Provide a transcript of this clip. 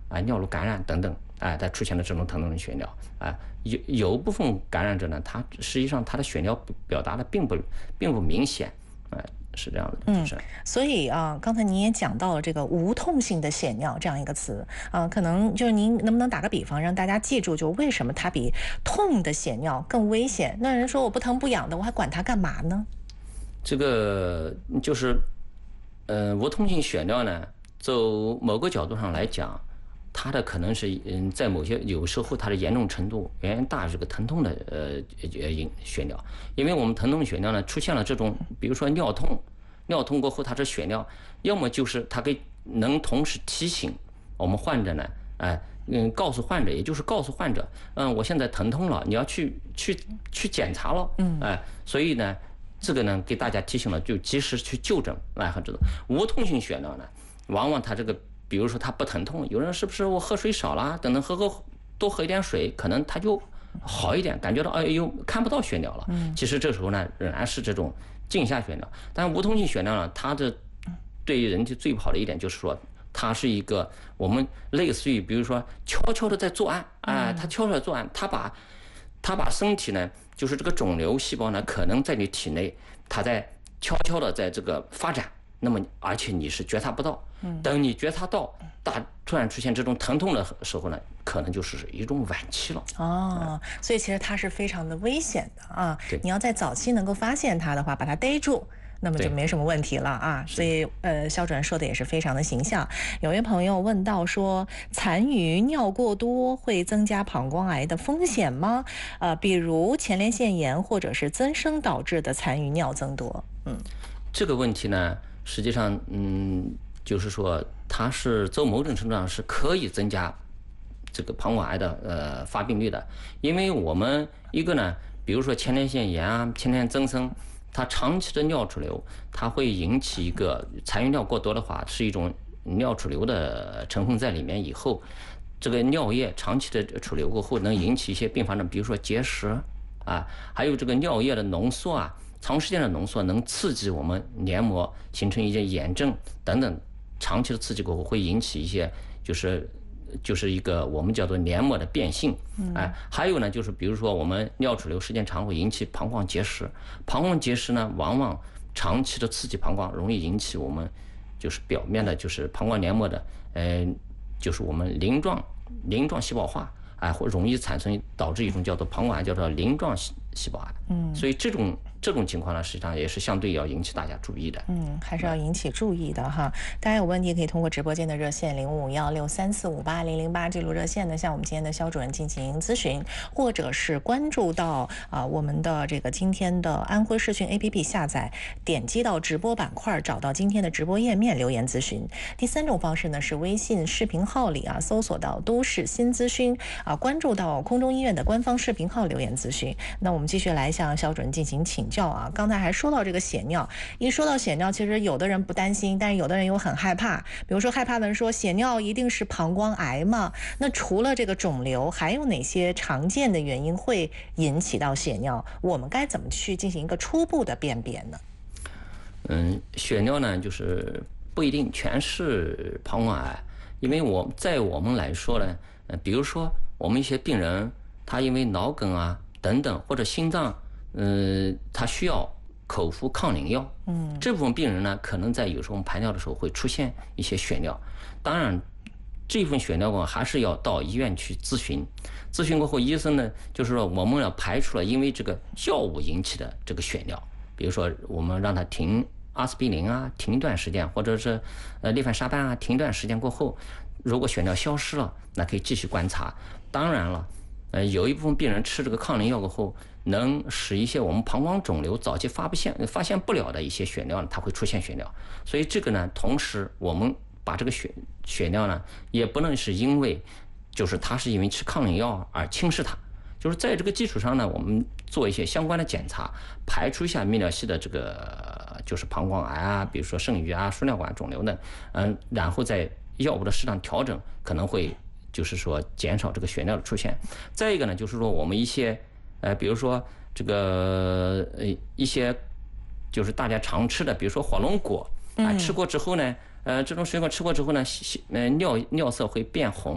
尿路感染等等，它出现了这种疼痛的血尿有部分感染者呢，他实际上他的血尿表达的并不明显，是这样的。 所以刚才您也讲到了这个无痛性的血尿这样一个词可能就是您能不能打个比方，让大家记住，就为什么它比痛的血尿更危险？那人说我不疼不痒的，我还管它干嘛呢？ 这个就是无痛性血尿呢，从某个角度上来讲，它的可能是在有时候它的严重程度远大于这个疼痛的血尿，因为我们疼痛血尿呢出现了这种，比如说尿痛过后它是血尿，要么就是它能同时提醒我们患者呢，告诉患者，也就是告诉患者，我现在疼痛了，你要去检查了，所以呢，这个呢给大家提醒了，就及时去就诊和这种无痛性血尿呢，往往它这个。比如说他不疼痛，有人是不是我喝水少了，等等多喝一点水，可能他就好一点，感觉到看不到血尿了。其实这时候呢，仍然是这种镜下血尿。但无痛性血尿呢，它的对于人体最不好的一点就是说，它是一个我们类似于比如说悄悄的在作案，他悄悄的作案，他把身体呢，就是这个肿瘤细胞呢，可能在你体内，它在悄悄的在这个发展。那么，而且你是觉察不到，等你觉察到，突然出现这种疼痛的时候呢，可能就是一种晚期了。 所以其实它是非常的危险的你要在早期能够发现它的话，把它逮住，那么就没什么问题了所以肖主任说的也是非常的形象。有位朋友问到说，残余尿过多会增加膀胱癌的风险吗？比如前列腺炎或者是增生导致的残余尿增多。 这个问题呢，实际上，就是说，它是从某种程度上是可以增加这个膀胱癌的发病率的，因为我们一个呢，比如说前列腺炎前列腺增生，它长期的尿储留，它会引起一个残余尿过多的话，是一种尿储留的成分在里面以后，这个尿液长期的储留过后，能引起一些并发症，比如说结石还有这个尿液的浓缩长时间的浓缩能刺激我们黏膜形成一些炎症等等，长期的刺激过后会引起一些就是一个我们叫做黏膜的变性，还有呢就是比如说我们尿储留时间长会引起膀胱结石，膀胱结石呢往往长期的刺激膀胱容易引起我们就是表面的就是膀胱黏膜的就是我们鳞状细胞化会容易导致一种叫做膀胱癌，叫做鳞状细胞癌。所以这种情况呢，实际上也是相对要引起大家注意的。 还是要引起注意的哈。大家有问题可以通过直播间的热线055163458008这路热线呢，向我们今天的肖主任进行咨询，或者是关注到我们的这个今天的安徽视讯 APP 下载，点击到直播板块，找到今天的直播页面留言咨询。第三种方式呢是微信视频号里搜索到都市新资讯关注到空中医院的官方视频号留言咨询。那我们继续来向肖主任进行请教刚才还说到这个血尿，一说到血尿，其实有的人不担心，但是有的人又很害怕。比如说害怕的人说，血尿一定是膀胱癌吗？那除了这个肿瘤，还有哪些常见的原因会引起到血尿？我们该怎么去进行一个初步的辨别呢？ 血尿呢，就是不一定全是膀胱癌，因为在我们来说呢，比如说我们一些病人，他因为脑梗等等，或者心脏，他需要口服抗凝药，这部分病人呢，可能在有时候我们排尿的时候会出现一些血尿，当然，这份血尿还是要到医院去咨询，咨询过后，医生呢就是说我们要排除了因为这个药物引起的这个血尿，比如说我们让他停阿司匹林停一段时间，或者是列凡沙班停一段时间过后，如果血尿消失了，那可以继续观察。当然了。有一部分病人吃这个抗凝药过后，能使一些我们膀胱肿瘤早期发现不了的一些血尿，它会出现血尿。所以这个呢，同时我们把这个血尿呢，也不能是因为就是它是因为吃抗凝药而轻视它，就是在这个基础上呢，我们做一些相关的检查，排除一下泌尿系的这个就是膀胱癌比如说肾盂输尿管肿瘤等，然后在药物的适当调整，可能会。就是说减少这个血尿的出现。再一个呢，就是说我们一些比如说这个一些就是大家常吃的，比如说火龙果吃过之后呢，这种水果吃过之后呢，尿色会变红，